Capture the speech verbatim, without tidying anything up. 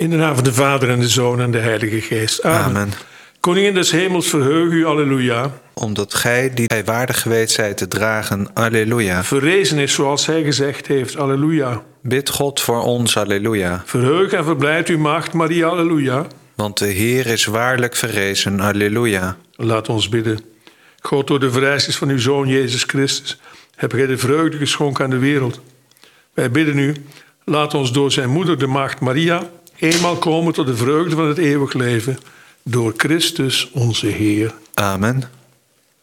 In de naam van de Vader en de Zoon en de Heilige Geest. Amen. Amen. Koningin des hemels, verheug u, alleluia. Omdat gij, die gij waardig geweest zijt te dragen, alleluia. Verrezen is zoals hij gezegd heeft, alleluia. Bid God voor ons, alleluia. Verheug en verblijd uw maagd Maria, alleluia. Want de Heer is waarlijk verrezen, alleluia. Laat ons bidden. God, door de verrijzenis van uw Zoon Jezus Christus, heb gij de vreugde geschonken aan de wereld. Wij bidden u, laat ons door zijn moeder, de maagd Maria, eenmaal komen tot de vreugde van het eeuwig leven, door Christus onze Heer. Amen.